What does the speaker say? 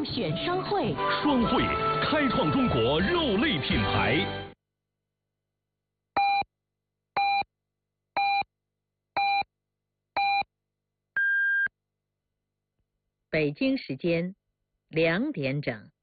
选双汇， 双汇开创中国肉类品牌。 北京时间2点整。